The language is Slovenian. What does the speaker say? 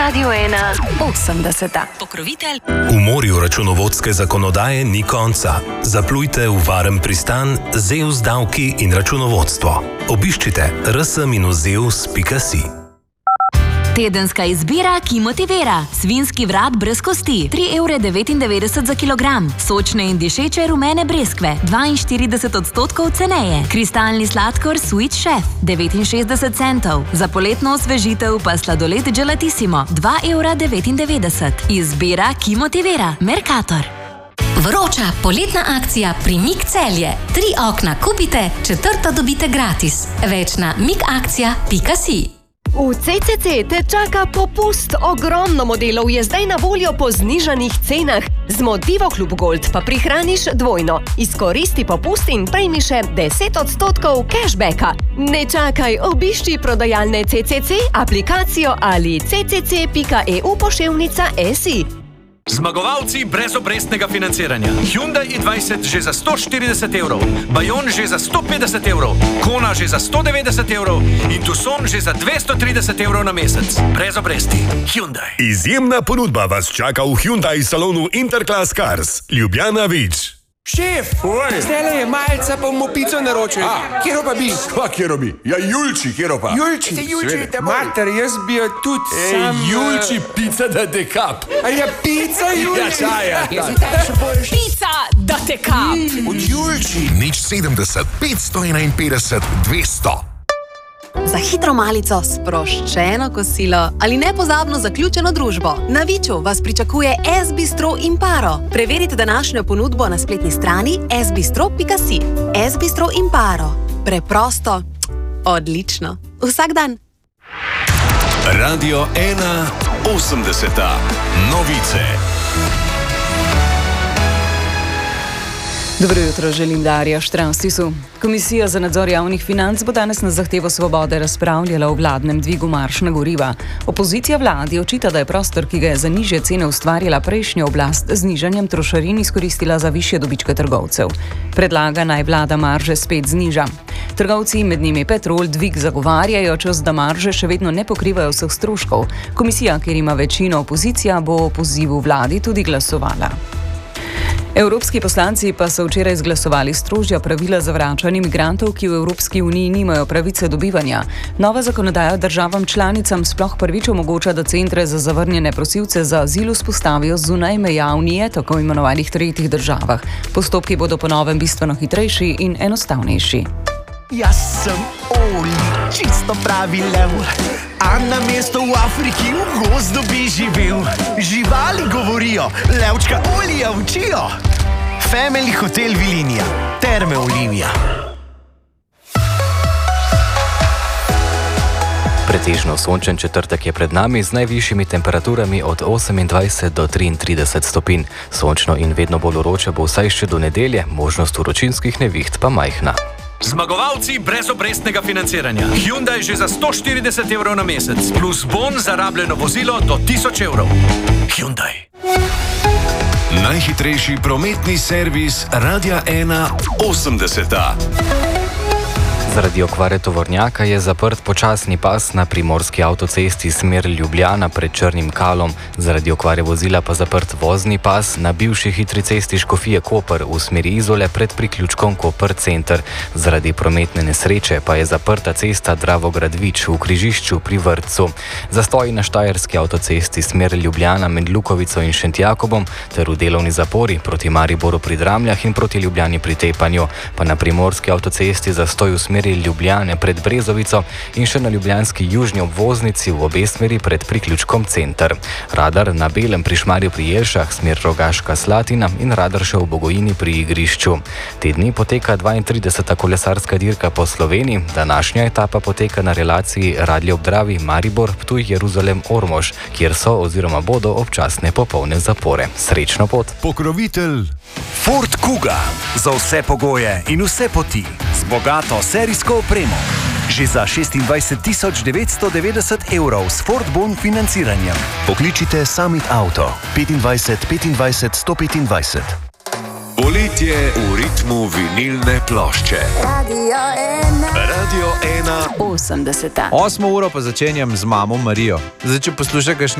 Radio 1 80. Pokrovitelj. V morju računovodske zakonodaje ni konca. Zaplujte v varen pristan Zeus davki in računovodstvo. Obiščite rs-zeus.si. Tedenska izbira, ki motivira. Svinjski vrat brez kosti, 3,99 € za kilogram. Sočne in dišeče rumene breskve, 42% ceneje. Kristalni sladkor Sweet Chef, 69 centov. Za poletno osvežitev pa sladoled Gelatissimo, 2,99 €. Izbira, ki motivira. Mercator. Vroča poletna akcija pri MIG Celje. 3 okna kupite, 4. dobite gratis. Več na migakcija.si. V CCC te čaka popust. Ogromno modelov je zdaj na voljo po znižanih cenah. Z Motivo Klub Gold pa prihraniš dvojno. Izkoristi popust in prejmi še 10% cashbacka. Ne čakaj, obišči prodajalne CCC, aplikacijo ali ccc.eu/si. Zmagovalci brezobrestnega financiranja. Hyundai i20 že za 140 €, Bayon že za 150 €, Kona že za 190 € in Tucson že za 230 € na mesec. Brez obresti. Hyundai. Izjemna ponudba vas čaka v Hyundai salonu Interclass Cars. Ljubljana Vič. Šef, zdaj je malce, pa bomo pico naročili. Kjero pa bi? Kjero bi? Ja, Julči, kjero pa? Julči, mater, jaz bi jo tudi sam... Julči, pica da te kap. A ja, pica, Julči. Ja, čaja. Pica, da te kap. Od Julči. Nič 70, 551, 200. Za hitro malico, sproščeno kosilo ali nepozabno zaključeno družbo. Na Viču vas pričakuje S-bistro Imparo. Preverite današnjo ponudbo na spletni strani sbistro.si. S-bistro Imparo. Preprosto, odlično. Vsak dan. Radio 1 80. Novice. Dobro jutro, želim Darja Štranstisu. Komisija za nadzor javnih financ bo danes na zahtevo Svobode razpravljala o vladnem dvigu maršna goriva. Opozicija vladi očita, da je prostor, ki ga je za nižje cene ustvarjala prejšnja oblast, z nižanjem trošarin izkoristila za višje dobičke trgovcev. Predlaga naj vlada marže spet zniža. Trgovci, med njimi Petrol, dvig zagovarjajo, čez da marže še vedno ne pokrivajo vseh stroškov. Komisija, kjer ima večino opozicija, bo o pozivu vladi tudi glasovala. Evropski poslanci pa so včeraj izglasovali strožja pravila za vračanje migrantov, ki v Evropski uniji nimajo pravice do bivanja. Nova zakonodaja državam članicam sploh prvič omogoča, da centre za zavrnjene prosilce za azil vzpostavijo zunaj meja Unije, tako imenovanih tretjih državah. Postopki bodo po novem bistveno hitrejši in enostavnejši. Jaz sem Oli, čisto pravi lev, a na mesto v Afriki v gozdu bi živel. Živali govorijo, levčka Olija učijo. Family Hotel Vilinija, Terme Olimija. Pretežno sončen četrtek je pred nami z najvišjimi temperaturami od 28 do 33 stopinj. Sončno in vedno bolj vroče bo vsaj še do nedelje, možnost vročinskih neviht pa majhna. Zmagovalci brezobrestnega financiranja. Hyundai že za 140 € na mesec, plus bon za rabljeno vozilo do 1000 €. Hyundai. Najhitrejši prometni servis Radia 1 80. Zaradi okvare tovornjaka je zaprt počasni pas na primorski avtocesti smer Ljubljana pred Črnim Kalom. Zaradi okvare vozila pa zaprt vozni pas na bivši hitri cesti Škofije Koper v smeri Izole pred priključkom Koper Center. Zaradi prometne nesreče pa je zaprta cesta Dravograd-Vič v križišču pri Vrtcu. Zastoji na štajerski avtocesti smer Ljubljana med Lukovico in Šentjakobom ter v delovni zapori proti Mariboru pri Dramljah in proti Ljubljani pri Tepanju. Pa na primorski avtocesti zastoj v smeri Ljubljane pred Brezovico in še na ljubljanski južni obvoznici v obe smeri pred priključkom Center. Radar na Belem pri Šmarju pri Jelšah, smer Rogaška Slatina in radar še v Bogojini pri igrišču. Te dni poteka 32. kolesarska dirka po Sloveniji. Današnja etapa poteka na relaciji Radlje ob Dravi, Maribor, Ptuj, Jeruzalem, Ormož, kjer so oziroma bodo občasne popolne zapore. Srečno pot! Pokrovitelj Ford Kuga. Za vse pogoje in vse poti. Z bogato serijsko opremo. Že za 26.990 € s Ford Bon financiranjem. Pokličite Summit Auto 25 25 125. Poletje v ritmu vinilne plošče. Radio 1 80. 8 uro pa začenjam z mamo Marijo. Zdaj, če poslušaš